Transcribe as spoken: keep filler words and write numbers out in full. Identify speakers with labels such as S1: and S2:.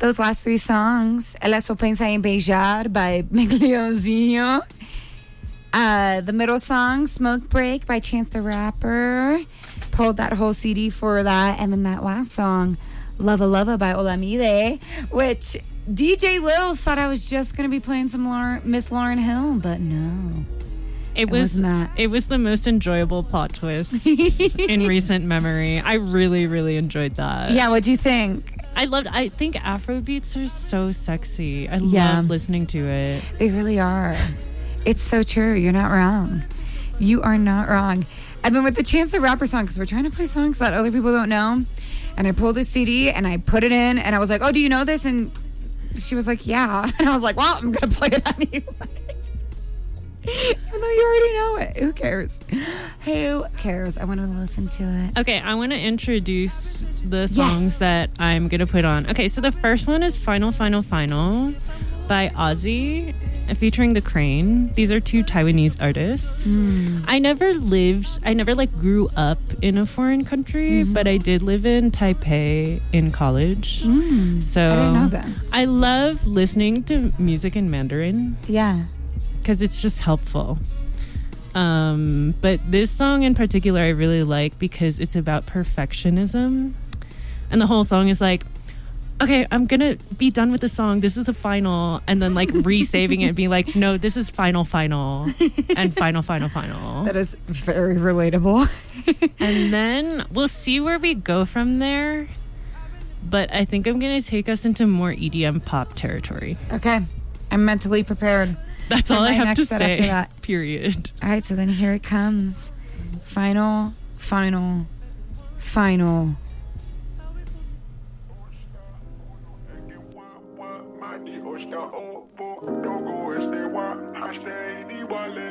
S1: those last three songs. Ela Só Pensa em Beijar by Leãozinho. Uh, the middle song, Smoke Break by Chance the Rapper. Pulled that whole C D for that. And then that last song, Lova Lova by Olamide, which D J Lil thought I was just going to be playing some Lauren, Miss Lauryn Hill, but no.
S2: It was,
S1: it was not.
S2: It was the most enjoyable plot twist in recent memory. I really, really enjoyed that.
S1: Yeah, what'd you think?
S2: I loved. I think Afrobeats are so sexy. I
S1: Yeah.
S2: love listening to it.
S1: They really are. It's so true. You're not wrong. You are not wrong. And then with the Chance the Rapper song, because we're trying to play songs that other people don't know, and I pulled the C D and I put it in, and I was like, "Oh, do you know this?" And she was like, "Yeah," and I was like, "Well, I'm gonna play it anyway." Even though you already know it. Who cares? Who cares? I want to listen to it.
S2: Okay, I want to introduce the songs
S1: Yes.
S2: that I'm going to put on. Okay, so the first one is Final, Final, Final by Ozzy, featuring The Crane. These are two Taiwanese artists.
S1: Mm.
S2: I never lived, I never like grew up in a foreign country,
S1: Mm-hmm.
S2: but I did live in Taipei in college.
S1: Mm.
S2: So
S1: I didn't know this.
S2: I love listening to music in Mandarin
S1: Yeah.
S2: because it's just helpful. Um, but this song in particular I really like because it's about perfectionism. And the whole song is like, okay, I'm gonna be done with the song. This is the final. And then like re-saving it and being like, no, this is final, final. And final, final, final.
S1: That is very relatable.
S2: And then we'll see where we go from there. But I think I'm gonna take us into more E D M pop territory.
S1: Okay. I'm mentally prepared.
S2: That's
S1: For
S2: all I
S1: my
S2: have
S1: next
S2: to
S1: set
S2: say.
S1: after that.
S2: Period.
S1: All right, so then here it comes. Final, final, final.
S3: Oscar Opo, Dogo Estewa, hashtag Diwale.